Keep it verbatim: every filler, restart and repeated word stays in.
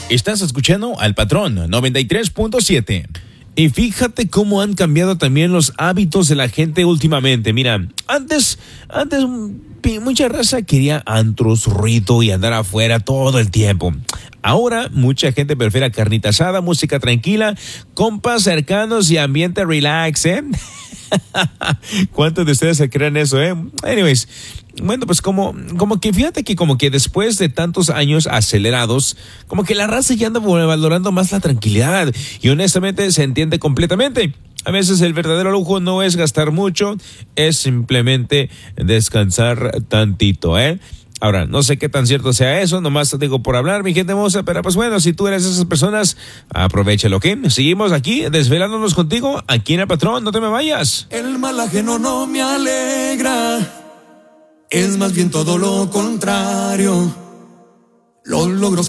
Estás escuchando al Patrón noventa y tres punto siete. Y fíjate cómo han cambiado también los hábitos de la gente últimamente. Mira, antes, antes mucha raza quería antros, ruido y andar afuera todo el tiempo. Ahora mucha gente prefiere carnita asada, música tranquila, compas cercanos y ambiente relax, ¿eh? ¿Cuántos de ustedes se creen eso, eh? Anyways, bueno, pues como, como que fíjate que como que después de tantos años acelerados, como que la raza ya anda valorando más la tranquilidad y honestamente se entiende completamente. A veces el verdadero lujo no es gastar mucho, es simplemente descansar tantito, ¿eh? Ahora, no sé qué tan cierto sea eso, nomás te digo por hablar, mi gente hermosa, pero pues bueno, si tú eres de esas personas, aprovechalo, ¿ok? Seguimos aquí, desvelándonos contigo, aquí en El Patrón, no te me vayas. El mal ajeno no me alegra, es más bien todo lo contrario. Los logros